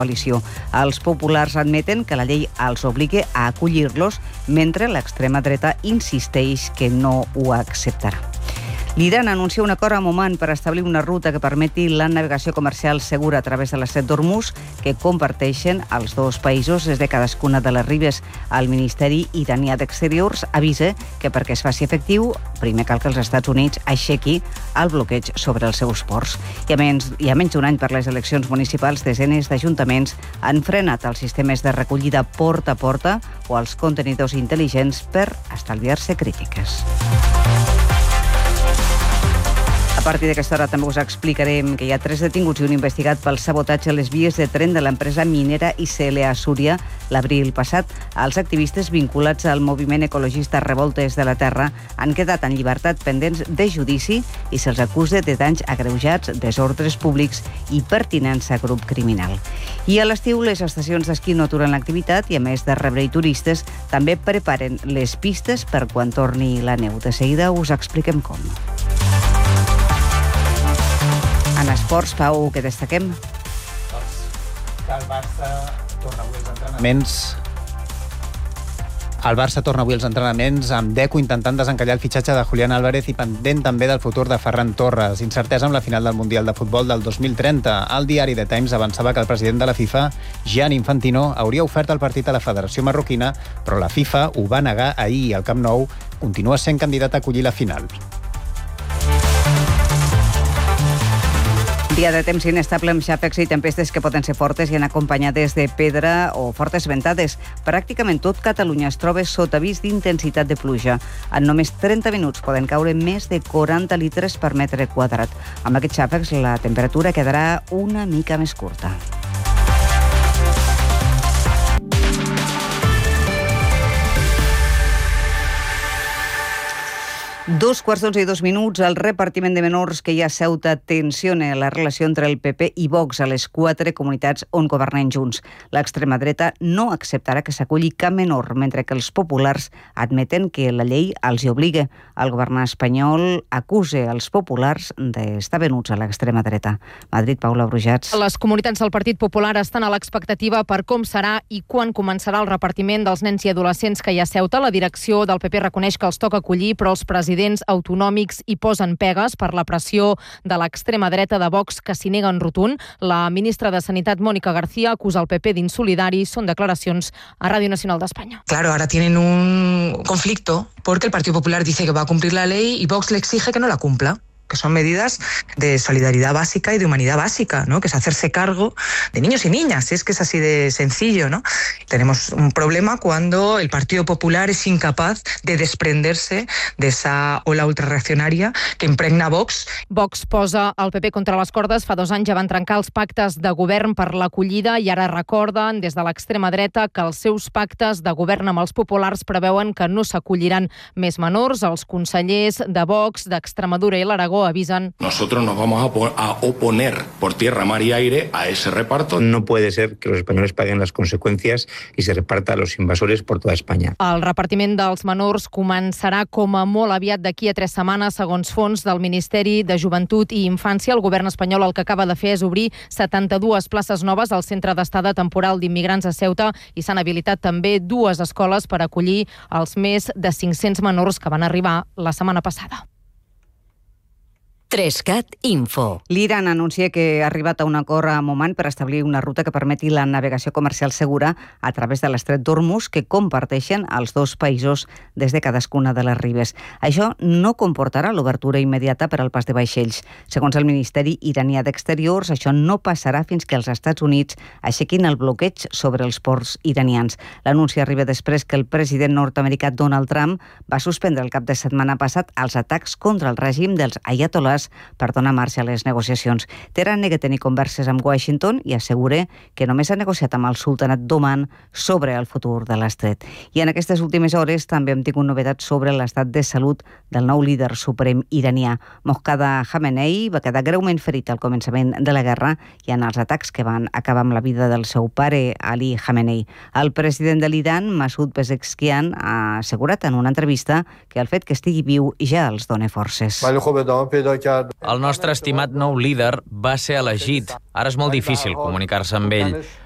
coalició. Els populars admeten que la llei els obliga a acollir-los, mentre l'extrema dreta insisteix que no ho acceptarà. L'Iran anuncia un acord amb Oman per establir una ruta que permeti la navegació comercial segura a través de l'estret d'Hormuz, que comparteixen els dos països des de cadascuna de les ribes. El Ministeri iranià d'Exteriors avisa que perquè es faci efectiu, primer cal que els Estats Units aixequi el bloqueig sobre els seus ports. I a menys d'un any per les eleccions municipals, desenes d'ajuntaments han frenat els sistemes de recollida porta a porta o els contenidors intel·ligents per estalviar-se crítiques. A partir d'aquesta hora també us explicarem que hi ha 3 detinguts i un investigat pel sabotatge a les vies de tren de l'empresa minera ICL a Súria l'abril passat. Els activistes vinculats al moviment ecologista Revoltes de la Terra han quedat en llibertat pendents de judici i se'ls acusa de danys agreujats, desordres públics i pertinença a grup criminal. I a l'estiu les estacions d'esquí no aturen l'activitat i, a més de rebre turistes, també preparen les pistes per quan torni la neu. De seguida us expliquem com. En esports, Pau, què destaquem? Que el Barça torna avui als entrenaments. El Barça torna avui als entrenaments amb Deco intentant desencallar el fitxatge de Julián Álvarez i pendent també del futur de Ferran Torres. Incertesa amb la final del Mundial de Futbol del 2030. El diari The Times avançava que el president de la FIFA, Gianni Infantino, hauria ofert el partit a la Federació Marroquina, però la FIFA ho va negar ahir i el Camp Nou continua sent candidat a acollir la final. Dia de temps inestable amb xàfecs i tempestes que poden ser fortes i en acompanyades de pedra o fortes ventades. Pràcticament tot Catalunya es troba sota avís d'intensitat de pluja. En només 30 minuts poden caure més de 40 litres per metre quadrat. Amb aquests xàfecs la temperatura quedarà una mica més curta. Dos quarts d'11 i 2 minuts, el repartiment de menors que hi ha a Ceuta tensiona la relació entre el PP i Vox a les 4 comunitats on governen junts. L'extrema dreta no acceptarà que s'aculli cap menor, mentre que els populars admeten que la llei els hi obliga. El govern espanyol acusa els populars d'estar venuts a l'extrema dreta. Madrid, Paula Brujats. Les comunitats del Partit Popular estan a l'expectativa per com serà i quan començarà el repartiment dels nens i adolescents que hi ha a Ceuta. La direcció del PP reconeix que els toca acollir, però els presidents autonòmics hi posen pegues per la pressió de l'extrema dreta de Vox, que s'hi neguen rotund. La ministra de Sanitat, Mónica García, acusa el PP d'insolidari. Són declaracions a Radio Nacional d'Espanya. Claro, ahora tienen un conflicto porque el Partido Popular dice que va a cumplir la ley y Vox le exige que no la cumpla, que son medidas de solidaridad básica y de humanidad básica, ¿no? Que es hacerse cargo de niños y niñas, es que es así de sencillo, ¿no? Tenemos un problema cuando el Partido Popular es incapaz de desprenderse de esa ola ultrarreaccionària que impregna Vox. Vox posa el PP contra les cordes. Fa 2 anys ja van trencar els pactes de govern per l'acollida i ara recorden des de l'extrema dreta que els seus pactes de govern amb els populars preveuen que no s'acolliran més menors. Els consellers de Vox, d'Extremadura i l'Aragó avisen. Nosotros nos vamos a oponer por tierra, mar y aire a ese reparto. No puede ser que los españoles paguen las consecuencias y se reparta a los invasores por toda España. El repartiment dels menors començarà com a molt aviat d'aquí a 3 setmanes, segons fons del Ministeri de Joventut i Infància. El govern espanyol el que acaba de fer és obrir 72 places noves al Centre d'Estada Temporal d'Immigrants a Ceuta i s'han habilitat també 2 escoles per acollir els més de 500 menors que van arribar la setmana passada. 3CAT Info. L'Iran anuncia que ha arribat a un acord amb Oman per establir una ruta que permeti la navegació comercial segura a través de l'estret d'Hormuz que comparteixen els dos països des de cadascuna de les ribes. Això no comportarà l'obertura immediata per al pas de vaixells. Segons el Ministeri iranià d'Exteriors, això no passarà fins que els Estats Units aixequin el bloqueig sobre els ports iranians. L'anunci arriba després que el president nord-americà Donald Trump va suspendre el cap de setmana passat els atacs contra el règim dels ayatolás per donar marxa a les negociacions. Teheran nega tenir converses amb Washington i assegura que només ha negociat amb el sultanat d'Oman sobre el futur de l'estret. I en aquestes últimes hores també hem tingut novetats sobre l'estat de salut del nou líder suprem iranià. Mojtaba Khamenei va quedar greument ferit al començament de la guerra i en els atacs que van acabar amb la vida del seu pare, Ali Khamenei. El president de l'Iran, Masoud Pezeshkian, ha assegurat en una entrevista que el fet que estigui viu ja els dona forces. El nostre estimat nou líder va ser elegit. Ara és molt difícil comunicar-se amb ell.